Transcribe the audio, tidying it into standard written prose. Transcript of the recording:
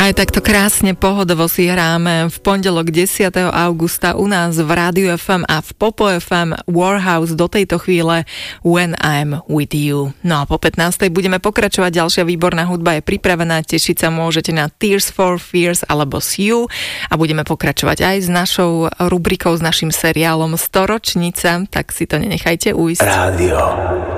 Aj takto krásne pohodovo si hráme v pondelok 10. augusta u nás v Rádiu FM a v Popo FM Warhouse do tejto chvíle When I'm With You. No a po 15. budeme pokračovať, ďalšia výborná hudba je pripravená, tešiť sa môžete na Tears for Fears alebo Sue a budeme pokračovať aj s našou rubrikou, s našim seriálom Storočnica, tak si to nenechajte ujsť. Rádio